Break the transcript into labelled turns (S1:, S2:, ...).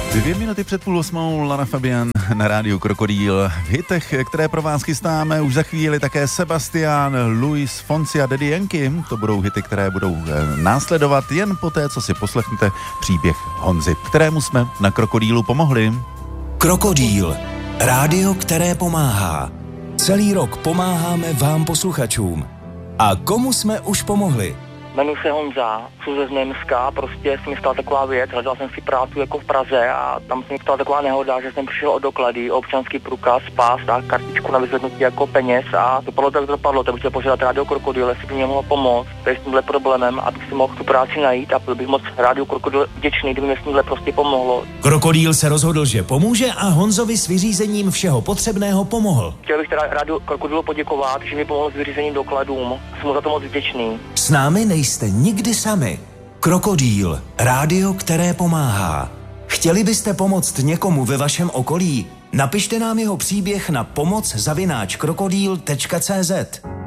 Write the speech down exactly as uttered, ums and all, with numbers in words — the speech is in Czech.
S1: Dvě minuty před půl osmou, Lana Fabian na rádiu Krokodýl. V hitech, které pro vás chystáme, už za chvíli také Sebastian, Luis Fonsi a Daddy Yankee. To budou hity, které budou následovat jen poté, co si poslechnete příběh Honzy, kterému jsme na Krokodýlu pomohli.
S2: Krokodýl. Rádio, které pomáhá. Celý rok pomáháme vám posluchačům. A komu jsme už pomohli?
S3: Jmenuji se Honza, jsou ze Znojemska, prostě se mi stala taková věc, hledal jsem si práci jako v Praze a tam se mi stala taková nehoda, že jsem přišel o doklady, občanský průkaz, pás a kartičku na vyzvednutí jako peněz a dopadlo tak, dopadlo, tak bych chtěl požádat rádio Krokodýl, jestli by mě mohlo pomoct tady s tímhle problémem, abych si mohl tu práci najít a byl bych moc rádio Krokodýl vděčný, kdyby mě s tímhle prostě pomohlo.
S2: Krokodýl se rozhodl, že pomůže a Honzovi s vyřízením všeho potřebného pomohl.
S3: Chtěl bych teda rádio Krokodýlu poděkovat, že mi pomohl s vyřízením dokladům, jsem mu za to moc vděčný.
S2: S námi nejste nikdy sami. Krokodýl, rádio, které pomáhá. Chtěli byste pomoct někomu ve vašem okolí? Napište nám jeho příběh na pomoc zavináč krokodýl tečka cé zet.